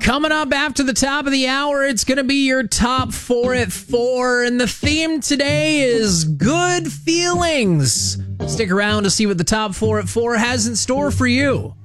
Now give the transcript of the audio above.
Coming up after the top of the hour, it's going to be your top 4 at 4, and the theme today is good feelings. Stick around to see what the top 4 at 4 has in store for you.